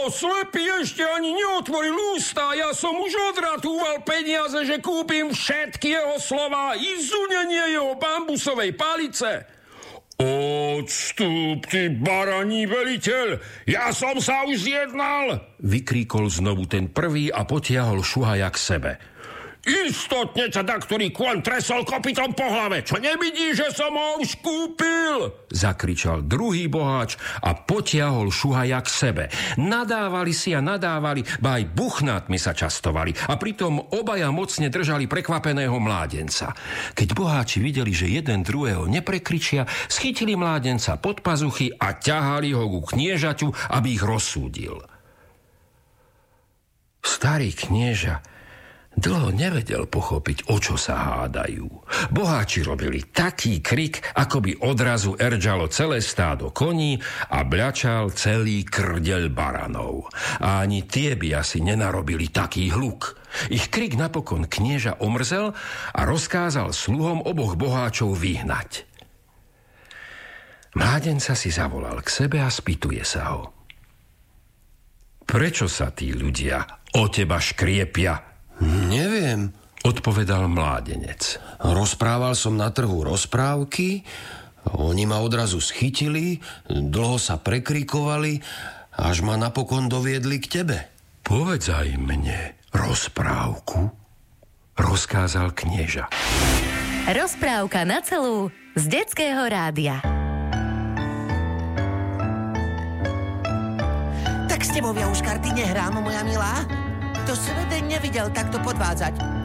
slepý ešte ani neotvoril ústa. Ja som už odratúval peniaze, že kúpim všetky jeho slova i zunenie jeho bambusovej palice. Odstúp, ty baraní veliteľ, ja som sa už zjednal, vykríkol znovu ten prvý a potiahol Šuhaja k sebe. Istotne ťa daktorý kôň tresol kopytom po hlave. Čo nevidíš, že som ho už kúpil? Zakričal druhý boháč a potiahol Šuhaja k sebe. Nadávali si a nadávali, ba aj buchnátmi sa častovali a pritom obaja mocne držali prekvapeného mládenca. Keď boháči videli, že jeden druhého neprekričia, schytili mládenca pod pazuchy a ťahali ho ku kniežaťu, aby ich rozsúdil. Starý knieža dlho nevedel pochopiť, o čo sa hádajú. Boháči robili taký krik, ako by odrazu erdžalo celé stádo koní a bľačal celý krdeľ baranov. A ani tie by asi nenarobili taký hluk. Ich krik napokon knieža omrzel a rozkázal sluhom oboch boháčov vyhnať. Mládenca si zavolal k sebe a spýtuje sa ho. Prečo sa tí ľudia o teba škriepia? Neviem, odpovedal mládenec. Rozprával som na trhu rozprávky, oni ma odrazu schytili, dlho sa prekrikovali, až ma napokon doviedli k tebe. Povedz aj mne rozprávku, rozkázal knieža. Rozprávka na celú z Detského rádia. Tak s tebou ja už karty nehrám, moja milá. To sveden nevidel takto podvádzať.